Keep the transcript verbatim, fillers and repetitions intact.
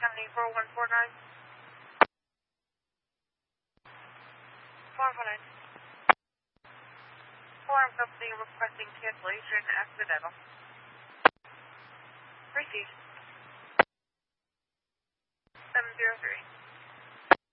seventy four one four nine. Four hundred. Forum company requesting cancellation accidental. Received.